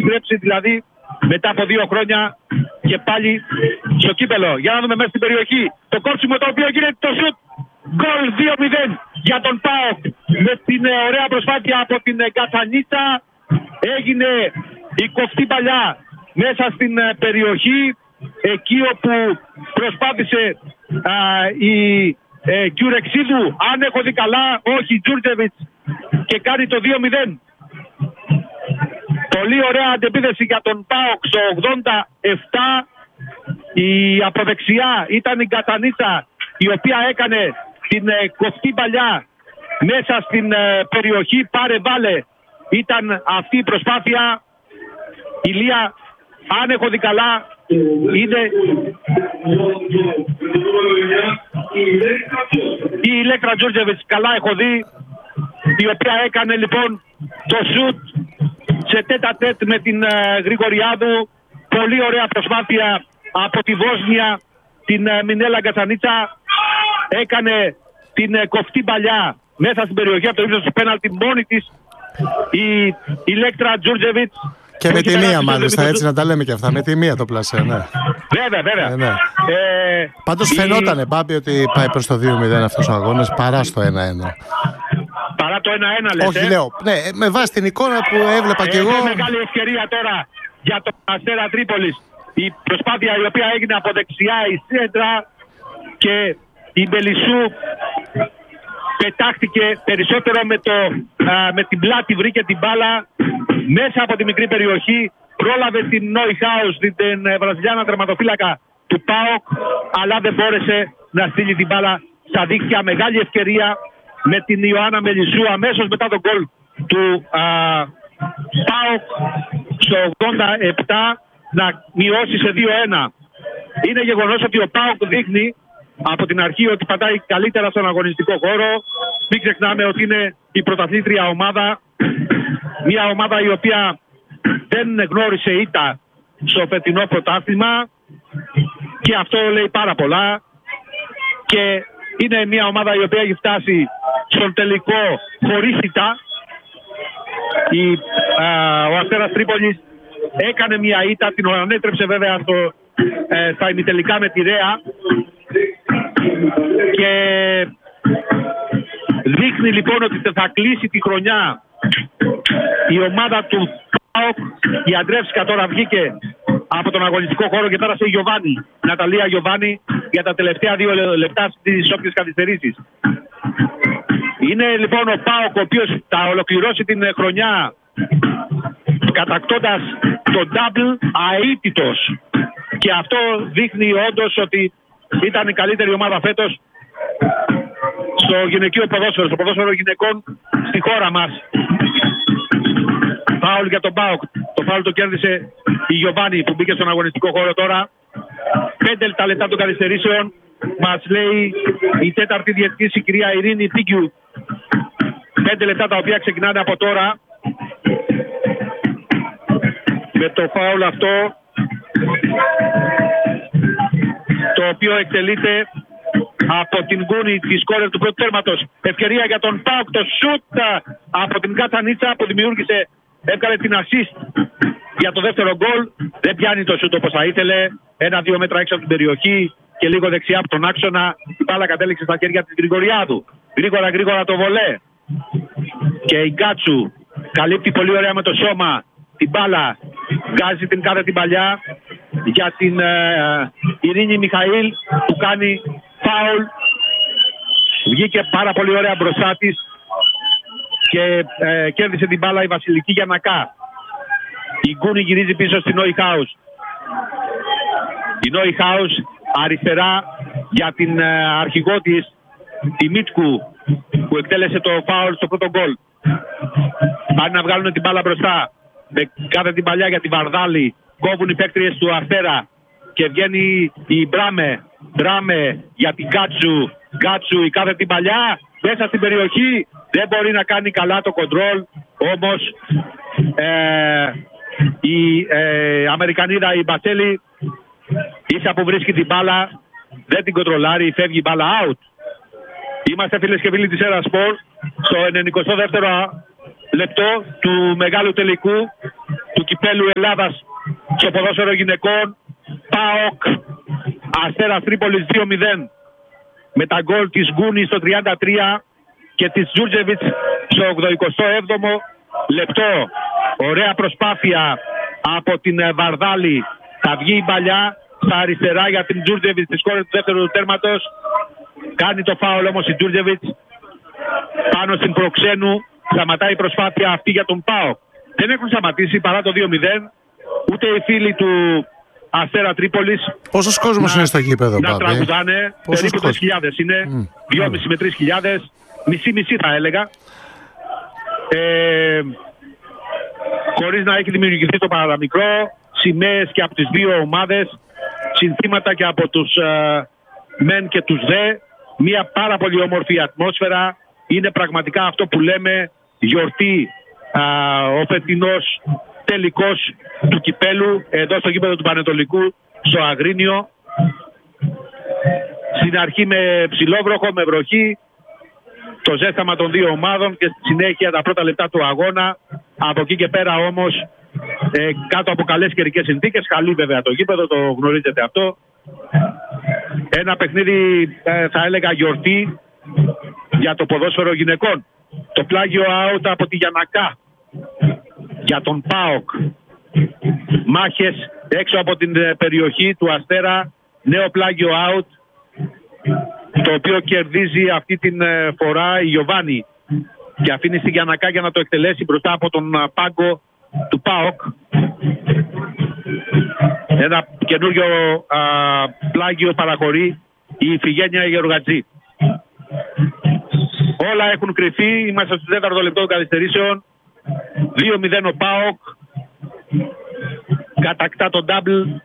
επιστρέψει δηλαδή μετά από 2 χρόνια και πάλι στο κύπελο. Για να δούμε μέσα στην περιοχή το κόψιμο το οποίο γίνεται το σουτ. Γκολ 2-0 για τον ΠΑΟΚ με την ωραία προσπάθεια από την Κατσανίτσα. Έγινε η κοφτή παλιά μέσα στην περιοχή, εκεί όπου προσπάθησε η Κιουρεξίδου, αν έχω δει καλά, όχι, Τζούρτζεβιτς, και κάνει το 2-0. Πολύ ωραία αντεπίθεση για τον ΠΑΟΚ στο 87. Η αποδεξιά ήταν η Κατσανίτσα, η οποία έκανε την κοφτή παλιά μέσα στην περιοχή. Πάρε βάλε ήταν αυτή η προσπάθεια. Ηλία, αν έχω δει καλά, είναι η Ηλέκτρα Τζούρτζεβιτς, καλά έχω δει, η οποία έκανε λοιπόν το σουτ σε τέτα-τέτ με την Γρηγοριάδου. Πολύ ωραία προσπάθεια από τη Βόσνια, την Μινέλα Γκατσανίτσα. Έκανε την κοφτή παλιά μέσα στην περιοχή από το ύψος του πέναλτι μόνη της η Ηλέκτρα Τζούρτζεβιτς. Και με τη μία μάλιστα, έτσι να τα λέμε και αυτά. Με τη μία το πλασέ, ναι. Βέβαια. Ναι. Πάντως φαινότανε, Μπάμπη, ότι πάει προς το 2-0 αυτός ο αγώνας παρά στο 1-1. Παρά το 1-1 λες. Όχι, λέω. Ναι, με βάση την εικόνα που έβλεπα κι εγώ. Είναι μεγάλη ευκαιρία τώρα για τον Αστέρα Τρίπολης. Η προσπάθεια η οποία έγινε από δεξιά, η σέντρα, και η Μπελισσού πετάχτηκε περισσότερο με την πλάτη, βρήκε την μπάλα μέσα από τη μικρή περιοχή. Πρόλαβε την Νόιχάους, την βραζιλιάνα τερματοφύλακα του ΠΑΟΚ, αλλά δεν μπόρεσε να στείλει την μπάλα στα δίκτυα. Μεγάλη ευκαιρία με την Ιωάννα Μελισσού αμέσως μετά τον γκολ του ΠΑΟΚ στο 87 να μειώσει σε 2-1. Είναι γεγονός ότι ο ΠΑΟΚ δείχνει από την αρχή ότι πατάει καλύτερα στον αγωνιστικό χώρο. Μην ξεχνάμε ότι είναι η πρωταθλήτρια ομάδα, μια ομάδα η οποία δεν γνώρισε ήττα στο φετινό πρωτάθλημα, και αυτό λέει πάρα πολλά. Και είναι μια ομάδα η οποία έχει φτάσει στον τελικό χωρίς ήττα. Ο Αστέρας Τρίπολης έκανε μια ήττα, την ανέτρεψε βέβαια στα ημιτελικά με τη Ρέα, και δείχνει λοιπόν ότι θα κλείσει τη χρονιά η ομάδα του ΠΑΟΚ. Η Αντρεύσκα τώρα βγήκε από τον αγωνιστικό χώρο και πέρασε η Γιωβάνη, Ναταλία Γιωβάνη, για τα τελευταία 2 λεπτά στις όποιες καθυστερήσεις. Είναι λοιπόν ο ΠΑΟΚ ο οποίος θα ολοκληρώσει την χρονιά κατακτώντας το double αίτητος, και αυτό δείχνει όντως ότι ήταν η καλύτερη ομάδα φέτος στο γυναικείο ποδόσφαιρο, στο ποδόσφαιρο γυναικών στη χώρα μας. Φάουλ για τον ΠΑΟΚ. Το φάουλ το κέρδισε η Γιωβάνη που μπήκε στον αγωνιστικό χώρο τώρα. 5 λεπτά των καθυστερήσεων, μας λέει η τέταρτη διαιτητής, η κυρία Ειρήνη Πίγκιου. 5 λεπτά τα οποία ξεκινάνε από τώρα. Με το φάουλ αυτό, το οποίο εκτελείται από την Γκούνη, τη σκόρερ του πρώτου τέρματος. Ευκαιρία για τον ΠΑΟΚ, το σούτ από την Κατσανίτσα που δημιούργησε, έβγαλε την assist για το δεύτερο γκολ. Δεν πιάνει το σούτ όπως θα ήθελε. 1-2 μέτρα έξω από την περιοχή και λίγο δεξιά από τον άξονα. Η μπάλα κατέληξε στα χέρια της Γρηγοριάδου. Γρήγορα το βολέ. Και η Γκάτσου καλύπτει πολύ ωραία με το σώμα την μπάλα. Βγάζει την κάθε την παλιά για την Ειρήνη Μιχαήλ που κάνει φάουλ. Βγήκε πάρα πολύ ωραία μπροστά της και κέρδισε την μπάλα η Βασιλική Γιαννακά. Η Γκούνη γυρίζει πίσω στην Νόιχάους. Η Νόιχάους αριστερά για την αρχηγό της, τη Μίτκου, που εκτέλεσε το φάουλ στο πρώτο γκολ. Πάνε να βγάλουν την μπάλα μπροστά. Με κάθε την παλιά για τη Βαρδάλη. Κόβουν οι παίκτριες του Αστέρα και βγαίνει η Μπράμε για την Γκάτσου η κάθε την παλιά μέσα στην περιοχή. Δεν μπορεί να κάνει καλά το κοντρόλ, όμως η Αμερικανίδα, η Μπατσέλη, ίσα που βρίσκει την μπάλα δεν την κοντρολάρει, φεύγει η μπάλα out. Είμαστε φίλες και φίλοι της Έρα Σπορ στο 92ο λεπτό του μεγάλου τελικού του κυπέλλου κυπέλου Ελλάδας στο ποδόσφαιρο γυναικών. ΠΑΟΚ Αστέρας Τρίπολης 2-0 με τα γκολ της Γκούνη στο 33 και της Τζούρτζεβιτς στο 87ο λεπτό. Ωραία προσπάθεια από την Βαρδάλη. Θα βγει η μπαλιά στα αριστερά για την Τζούρτζεβιτς στη σκόρη του δεύτερου τέρματος. Κάνει το φάουλ όμως η Τζούρτζεβιτς πάνω στην Προξένου. Σταματάει η προσπάθεια αυτή για τον ΠΑΟΚ. Δεν έχουν σταματήσει παρά το 2-0 ούτε οι φίλοι του Αστέρα Τρίπολης. Πόσος κόσμος είναι στο γήπεδο, να τραγουδάνε. Περίπου 3.000 είναι. 2.500 με 3.000. Μισή-μισή θα έλεγα. Χωρίς να έχει δημιουργηθεί το παραμικρό. Σημαίες και από τις δύο ομάδες. Συνθήματα και από τους μεν και τους δε. Μια πάρα πολύ όμορφη ατμόσφαιρα. Είναι πραγματικά αυτό που λέμε γιορτή. Ο φετινός τελικός του κυπέλου εδώ στο γήπεδο του Πανετολικού στο Αγρίνιο. Στην αρχή με ψηλόβροχο, με βροχή, το ζέσταμα των δύο ομάδων και στη συνέχεια τα πρώτα λεπτά του αγώνα. Από εκεί και πέρα όμως κάτω από καλές καιρικές συνθήκες, χαλή βέβαια το γήπεδο, το γνωρίζετε αυτό. Ένα παιχνίδι θα έλεγα γιορτή για το ποδόσφαιρο γυναικών. Το πλάγιο out από τη Γιαννακά για τον ΠΑΟΚ. Μάχες έξω από την περιοχή του Αστέρα. Νέο πλάγιο out, το οποίο κερδίζει αυτή την φορά η Γιωβάνη και αφήνει στη Γιαννακά για να το εκτελέσει μπροστά από τον πάγκο του ΠΑΟΚ. Ένα καινούριο πλάγιο παραχωρεί η Ιφηγένεια Γεωργατζή. Όλα έχουν κρυφεί. Είμαστε στο 4ο λεπτό των καθυστερήσεων. 2-0 ο ΠΑΟΚ. Κατακτά τον double.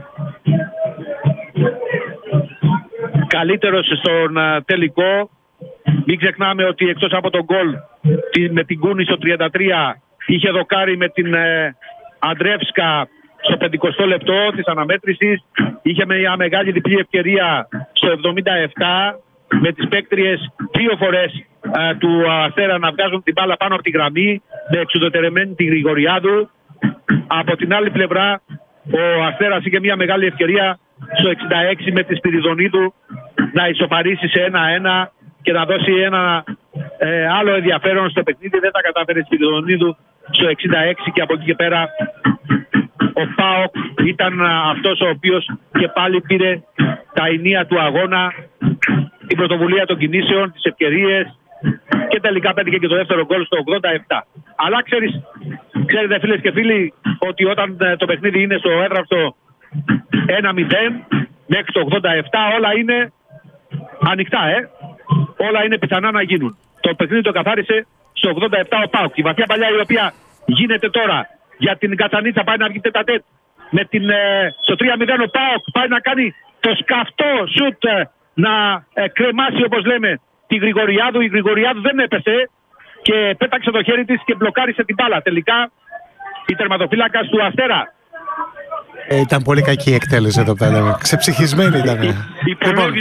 Καλύτερος στον τελικό. Μην ξεχνάμε ότι εκτός από τον γκολ με την Κούνη στο 33 είχε δοκάρει με την Αντρεύσκα στο 50ο λεπτό της αναμέτρησης. Είχε μια μεγάλη διπλή ευκαιρία στο 77 με τις παίκτριες δύο φορές του Αστέρα να βγάζουν την μπάλα πάνω από τη γραμμή με εξουδετερεμένη τη Γρηγοριάδου. Από την άλλη πλευρά ο Αστέρας είχε μια μεγάλη ευκαιρία στο 66 με τη Σπυριδονίδου να ισοπαρίσει σε 1-1 και να δώσει ένα άλλο ενδιαφέρον στο παιχνίδι. Δεν τα κατάφερε η Σπυριδονίδου στο 66 και από εκεί και πέρα ο ΠΑΟΚ ήταν αυτός ο οποίος και πάλι πήρε τα ενία του αγώνα, την πρωτοβουλία των κινήσεων, τις ευκαιρίες και τελικά πέτυχε και το δεύτερο γκολ στο 87. Αλλά ξέρετε φίλες και φίλοι ότι όταν το παιχνίδι είναι στο έδραυστο 1-0 μέχρι το 87 όλα είναι ανοιχτά, όλα είναι πιθανά να γίνουν. Το παιχνίδι το καθάρισε στο 87 ο ΠΑΟΚ. Η βαθιά παλιά η οποία γίνεται τώρα για την Κατσανίτσα πάει να βγει τετατέτ με στο 3-0 ο ΠΑΟΚ πάει να κάνει το σκαυτό σουτ να κρεμάσει όπως λέμε τη Γρηγοριάδου. Η Γρηγοριάδου δεν έπεσε και πέταξε το χέρι της και μπλοκάρισε την μπάλα. Τελικά η τερματοφύλακας του Αστέρα. Ήταν πολύ κακή η εκτέλεση εδώ πέρα. Ξεψυχισμένη ήταν. Λοιπόν,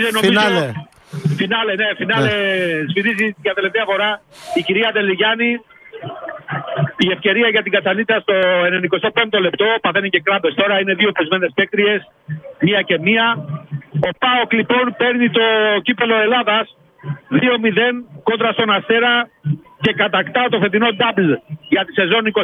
φινάλε σφυρίζει για τελευταία φορά η κυρία Τελιγιάννη. Η ευκαιρία για την Κατσανίτσα στο 95ο λεπτό. Παθαίνει και κράμπες τώρα. Είναι δύο πεσμένες παίκτριες. Μία και μία. Ο ΠΑΟΚ λοιπόν παίρνει το κύπελλο Ελλάδας 2-0 κόντρα στον Αστέρα και κατακτά το φετινό double για τη σεζόν 25-26.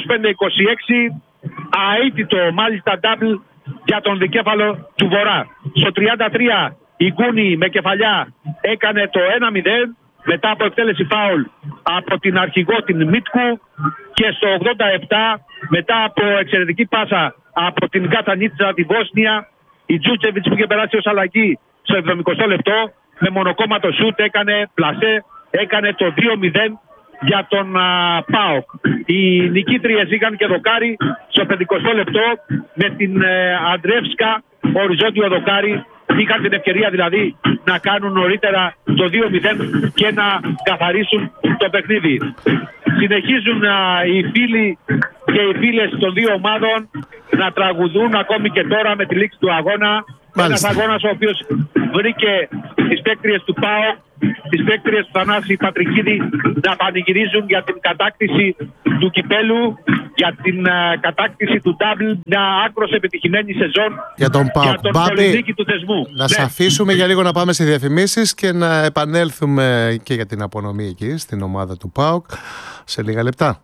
Αίτητο μάλιστα double για τον δικέφαλο του Βορρά. Στο 33 η Γκούνη με κεφαλιά έκανε το 1-0 μετά από εκτέλεση φάουλ από την αρχηγό την Μίτκου και στο 87 μετά από εξαιρετική πάσα από την Κατσανίτσα τη Βόσνια η Τζούτσεβιτς που είχε περάσει ως αλλαγή στο 70ο λεπτό με μονοκόμματο σούτ έκανε πλασέ, έκανε το 2-0 για τον ΠΑΟΚ. Οι νικήτριες είχαν και δοκάρι στο 50ο λεπτό με την Αντρεύσκα οριζόντιο δοκάρι. Είχαν την ευκαιρία δηλαδή να κάνουν νωρίτερα το 2-0 και να καθαρίσουν το παιχνίδι. Συνεχίζουν οι φίλοι και οι φίλες των δύο ομάδων να τραγουδούν ακόμη και τώρα με τη λήξη του αγώνα. Ένας αγώνας ο οποίος βρήκε τις παίκτριες του ΠΑΟ, τις παίκτριες του Θανάση Πατρικίδη να πανηγυρίζουν για την κατάκτηση του κυπέλου. για την κατάκτηση του double, μια άκρως επιτυχημένη σεζόν για τον ΠΑΟΚ. για τον πολυνίκη του θεσμού. Να σε αφήσουμε για λίγο να πάμε σε διαφημίσεις και να επανέλθουμε και για την απονομή εκεί στην ομάδα του ΠΑΟΚ σε λίγα λεπτά.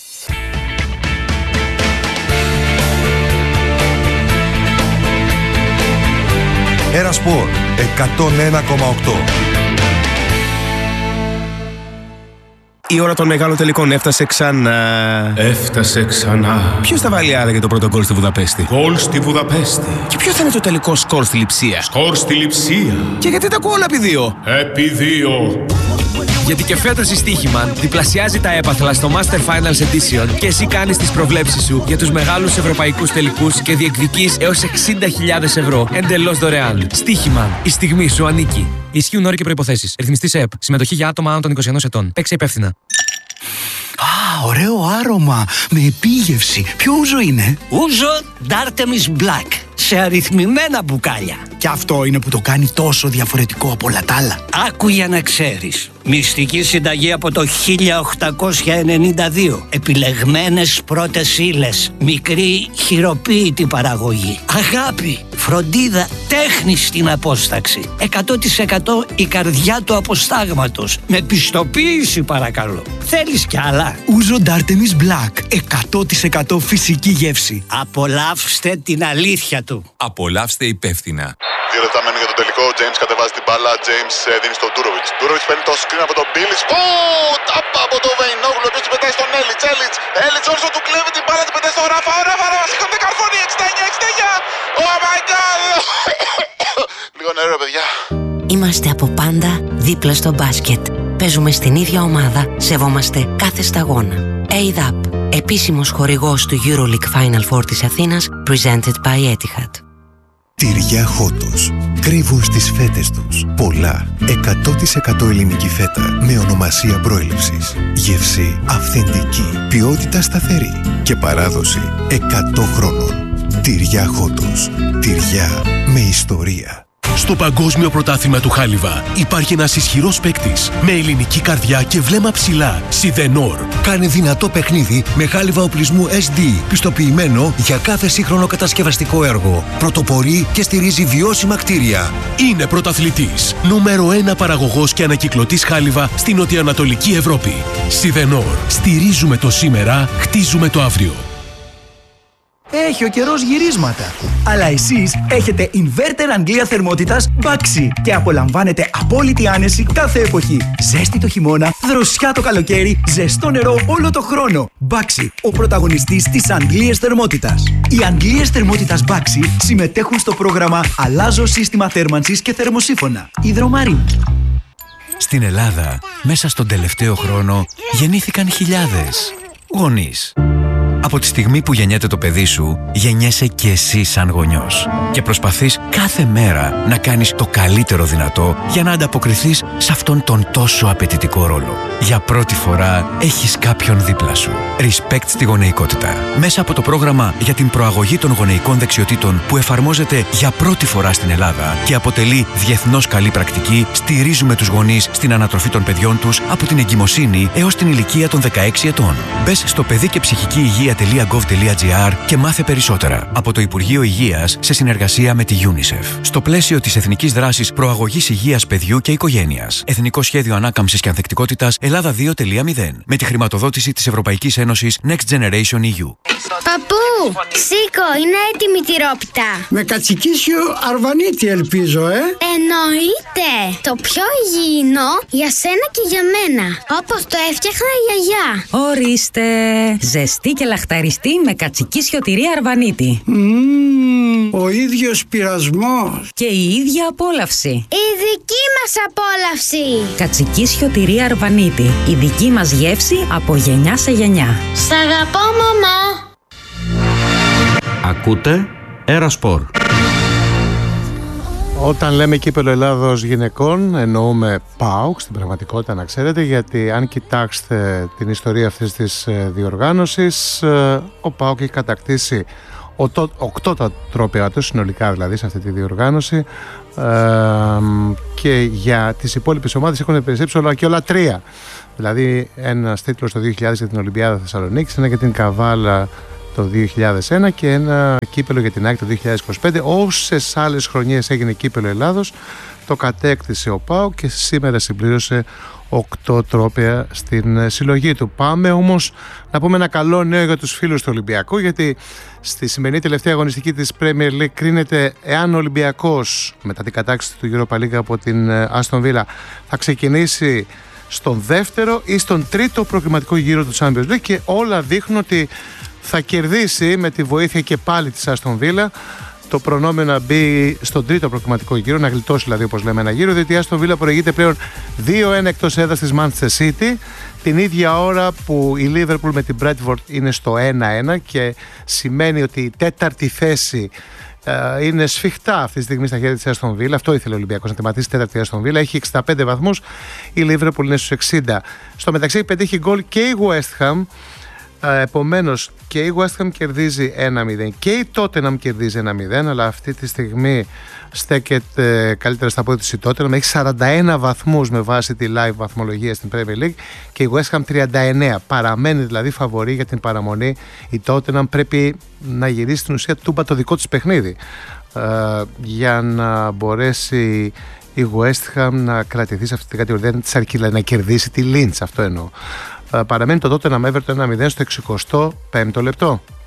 Ερασπορ 101,8. Η ώρα των μεγάλων τελικών έφτασε ξανά. Έφτασε ξανά. Ποιος θα βάλει άρα για το πρώτο γκολ στη Βουδαπέστη? Γκολ στη Βουδαπέστη. Και ποιο θα είναι το τελικό σκορ στη Λειψία? Σκορ στη Λειψία. Και γιατί τα ακούω όλα επί 2? Επί 2. Γιατί και φέτος η Στοίχημαν διπλασιάζει τα έπαθλα στο Master Finals Edition και εσύ κάνεις τις προβλέψεις σου για τους μεγάλους ευρωπαϊκούς τελικούς και διεκδικείς έως 60.000 ευρώ εντελώς δωρεάν. Στοίχημαν. Η στιγμή σου ανήκει. Ισχύουν όροι και προϋποθέσεις. Ρυθμιστής ΕΕΠ. Συμμετοχή για άτομα άνω των 21 ετών. Παίξε υπεύθυνα. Α, ωραίο άρωμα. Με επίγευση. Ποιο ούζο είναι? Ούζο Dartemis Black. Σε αριθμημένα μπουκάλια. Και αυτό είναι που το κάνει τόσο διαφορετικό από όλα τα άλλα. Άκου για να ξέρεις. Μυστική συνταγή από το 1892. Επιλεγμένες πρώτες ύλες. Μικρή χειροποίητη παραγωγή. Αγάπη, φροντίδα, τέχνη στην απόσταξη. 100% η καρδιά του αποστάγματος. Με πιστοποίηση παρακαλώ. Θέλεις κι άλλα? Ούζο Dartemis Black. 100% φυσική γεύση. Απολαύστε την αλήθεια του. Απολαύστε υπεύθυνα. 2 λεπτά μένουν για τον τελικό. Ο James κατεβάζει την μπάλα. James δίνει στον Ντούροβιτς. Ντούροβιτς παίρνει το screen από τον Μπίλιτς. Τάπα από τον Βεϊνόγλου. Ο οποίος την πετάει στον Έλιτς. Έλιτς όρσο του κλέβει την μπάλα. Την πετάει στον Ράφα. Ο Ράφα σηκώνεται καρφώνει. 69. Oh my god. Λίγο νερό παιδιά. Είμαστε από πάντα δίπλα στο μπάσκετ. Παίζουμε στην ίδια ομάδα. Σεβόμαστε κάθε σταγόνα. ADAP. Επίσημος χορηγός του EuroLeague Final Four της Αθήνας. Presented by Etihad. Τυριά Χότος. Κρύβουν στις φέτες τους πολλά 100% ελληνική φέτα με ονομασία προέλευσης. Γεύση αυθεντική, ποιότητα σταθερή και παράδοση 100 χρόνων. Τυριά Χότος. Τυριά με ιστορία. Στο Παγκόσμιο Πρωτάθλημα του Χάλιβα υπάρχει ένας ισχυρός παίκτης με ελληνική καρδιά και βλέμμα ψηλά. Σιδενόρ. Κάνει δυνατό παιχνίδι με χάλιβα οπλισμού SD, πιστοποιημένο για κάθε σύγχρονο κατασκευαστικό έργο. Πρωτοπορεί και στηρίζει βιώσιμα κτίρια. Είναι πρωταθλητής. Νούμερο 1 παραγωγός και ανακυκλωτής χάλιβα στην νοτιοανατολική Ευρώπη. Σιδενόρ. Στηρίζουμε το σήμερα, χτίζουμε το αύριο. Έχει ο καιρός γυρίσματα. Αλλά εσείς έχετε inverter Αγγλία θερμότητας Baxi και απολαμβάνετε απόλυτη άνεση κάθε εποχή. Ζέστη το χειμώνα, δροσιά το καλοκαίρι, ζεστό νερό όλο το χρόνο. Baxi, ο πρωταγωνιστής της Αγγλίας θερμότητας. Οι Αγγλίες θερμότητας Baxi συμμετέχουν στο πρόγραμμα Αλλάζω σύστημα θέρμανσης και θερμοσύφωνα. Υδρομάριν. Στην Ελλάδα, μέσα στον τελευταίο χρόνο, γεννήθηκαν χιλιάδες γονείς. Από τη στιγμή που γεννιέται το παιδί σου, γεννιέσαι και εσύ σαν γονιός. Και προσπαθείς κάθε μέρα να κάνεις το καλύτερο δυνατό για να ανταποκριθείς σε αυτόν τον τόσο απαιτητικό ρόλο. Για πρώτη φορά έχεις κάποιον δίπλα σου. Respect στη γονεϊκότητα. Μέσα από το πρόγραμμα για την προαγωγή των γονεϊκών δεξιοτήτων που εφαρμόζεται για πρώτη φορά στην Ελλάδα και αποτελεί διεθνώς καλή πρακτική, στηρίζουμε τους γονείς στην ανατροφή των παιδιών τους από την εγκυμοσύνη έως την ηλικία των 16 ετών. Μπες στο παιδί και ψυχική υγεία.gov.gr και μάθε περισσότερα από το Υπουργείο Υγείας σε συνεργασία με τη UNICEF. Στο πλαίσιο της Εθνικής Δράσης Προαγωγής Υγείας Παιδιού και Οικογένειας. Εθνικό Σχέδιο Ανάκαμψης και Ανθεκτικότητας Ελλάδα 2.0 με τη χρηματοδότηση της Ευρωπαϊκής Ένωσης Next Generation EU. Παππού, σήκω, είναι έτοιμη τη τυρόπιτα. Με κατσικίσιο αρβανίτη ελπίζω, Εννοείται. Το πιο υγιεινό για σένα και για μένα. Όπως το έφτιαχνα η γιαγιά. Ορίστε. Ζεστή και λαχταριστή με κατσικίσιο τυρί αρβανίτη. Ο ίδιος πειρασμός. Και η ίδια απόλαυση. Η δική μας απόλαυση. Κατσικίσιο τυρί αρβανίτη. Η δική μας γεύση από γενιά σε γενιά. Σ' αγαπώ, μαμά. Ακούτε Ερασπορ. Όταν λέμε κύπελλο Ελλάδος γυναικών εννοούμε ΠΑΟΚ στην πραγματικότητα, να ξέρετε, γιατί αν κοιτάξετε την ιστορία αυτής της διοργάνωσης, ο ΠΑΟΚ έχει κατακτήσει 8 τα τρόπια του συνολικά, δηλαδή σε αυτή τη διοργάνωση, και για τις υπόλοιπες ομάδες έχουν περισσέψει όλα και όλα 3. Δηλαδή ένας τίτλος το 2000 για την Ολυμπιάδα Θεσσαλονίκης, ένα για την Καβάλα το 2001 και ένα κύπελο για την ΑΕΚ το 2025. Όσες άλλες χρονιές έγινε κύπελο Ελλάδος το κατέκτησε ο ΠΑΟΚ και σήμερα συμπλήρωσε 8 τρόπαια στην συλλογή του. Πάμε όμως να πούμε ένα καλό νέο για τους φίλους του Ολυμπιακού, γιατί στη σημερινή τελευταία αγωνιστική της Premier League κρίνεται εάν ο Ολυμπιακός μετά την κατάκτηση του Europa League από την Aston Villa θα ξεκινήσει στον δεύτερο ή στον τρίτο προκριματικό γύρο του Champions League, και όλα δείχνουν ότι θα κερδίσει με τη βοήθεια και πάλι της Aston Villa το προνόμιο να μπει στον τρίτο προκριματικό γύρο, να γλιτώσει δηλαδή, όπως λέμε, ένα γύρο, διότι η Aston Villa προηγείται πλέον 2-1 εκτός έδρας της Manchester City, την ίδια ώρα που η Liverpool με την Bradford είναι στο 1-1, και σημαίνει ότι η τέταρτη θέση είναι σφιχτά αυτή τη στιγμή στα χέρια της Aston Villa. Αυτό ήθελε ο Ολυμπιακός, να τερματίσει τέταρτη Aston Villa. Έχει 65 βαθμούς, η Liverpool είναι στους 60. Στο μεταξύ έχει πετύχει γκολ και η West Ham. Επομένως και η West Ham κερδίζει 1-0 και η Tottenham κερδίζει 1-0, αλλά αυτή τη στιγμή στέκεται καλύτερα στα πόδια της η Tottenham. Έχει 41 βαθμούς με βάση τη live βαθμολογία στην Premier League και η West Ham 39. Παραμένει δηλαδή φαβορή για την παραμονή. Η Tottenham πρέπει να γυρίσει στην ουσία τούμπα το δικό της παιχνίδι για να μπορέσει η West Ham να κρατηθεί σε αυτή την κατηγορία. Δεν της αρκεί να κερδίσει τη Lynch, αυτό εννοώ. Παραμένει το Tottenham Everton 1-0 στο 65ο λεπτό.